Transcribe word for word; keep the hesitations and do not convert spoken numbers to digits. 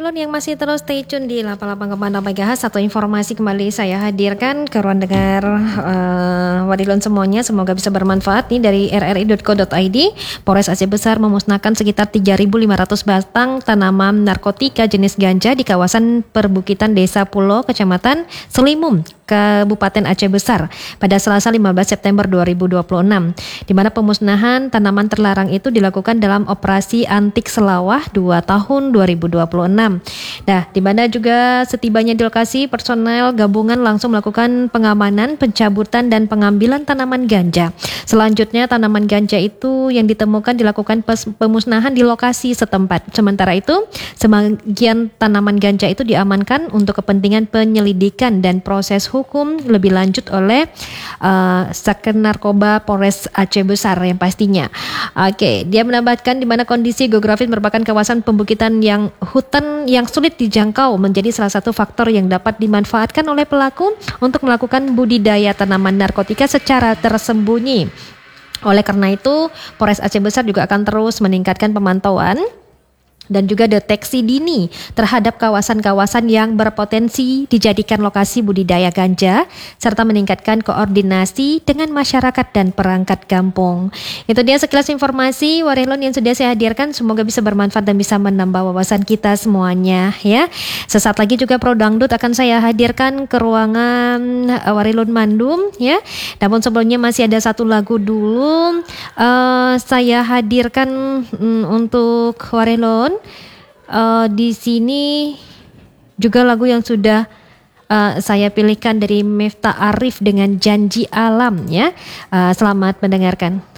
Warilon yang masih terus stay tune di delapan puluh delapan koma enam megahertz. Satu informasi kembali saya hadirkan ke ruang dengar uh, Warilon semuanya. Semoga bisa bermanfaat nih dari r r i dot co dot i d. Polres Aceh Besar memusnahkan sekitar tiga ribu lima ratus batang tanaman narkotika jenis ganja di kawasan perbukitan Desa Pulo, Kecamatan Selimum, Kabupaten Aceh Besar pada Selasa lima belas September dua ribu dua puluh enam, di mana pemusnahan tanaman terlarang itu dilakukan dalam operasi antik selawah dua tahun dua ribu dua puluh enam. Nah, di mana juga setibanya di lokasi, personel gabungan langsung melakukan pengamanan, pencabutan dan pengambilan tanaman ganja. Selanjutnya tanaman ganja itu yang ditemukan dilakukan pemusnahan di lokasi setempat. Sementara itu, sebagian tanaman ganja itu diamankan untuk kepentingan penyelidikan dan proses hukum lebih lanjut oleh uh, Saker Narkoba Polres Aceh Besar yang pastinya. Oke, dia menambahkan di mana kondisi geografis merupakan kawasan pembukitan yang hutan yang sulit dijangkau menjadi salah satu faktor yang dapat dimanfaatkan oleh pelaku untuk melakukan budidaya tanaman narkotika secara tersembunyi. Oleh karena itu, Polres Aceh Besar juga akan terus meningkatkan pemantauan dan juga deteksi dini terhadap kawasan-kawasan yang berpotensi dijadikan lokasi budidaya ganja, serta meningkatkan koordinasi dengan masyarakat dan perangkat kampung. Itu dia sekilas informasi Warilon yang sudah saya hadirkan, semoga bisa bermanfaat dan bisa menambah wawasan kita semuanya ya. Sesaat lagi juga Pro Dangdut akan saya hadirkan ke ruangan Warilon Mandum ya. Namun sebelumnya masih ada satu lagu dulu uh, saya hadirkan um, untuk Warilon. Uh, di sini juga lagu yang sudah uh, saya pilihkan dari Miftah Arif dengan Janji Alam ya. Uh, selamat mendengarkan.